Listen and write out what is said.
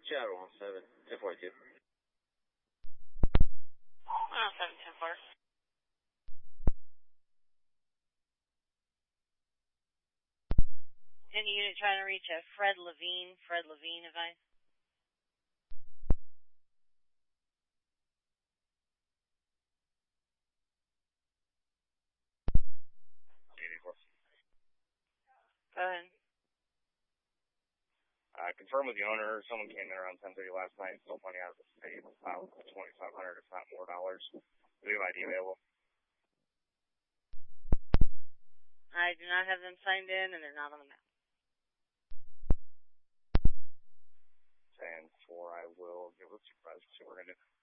Shadow 17, 1042. 107, 10-4. Any unit trying to reach a Fred Levine advice? Go ahead. Confirm with the owner, someone came in around 10:30 last night, stole money out of the safe, about $2,500, if not more dollars. Do we have ID available? I do not have them signed in, and they're not on the map. 10-4, I will give it a surprise. See what we're going to do.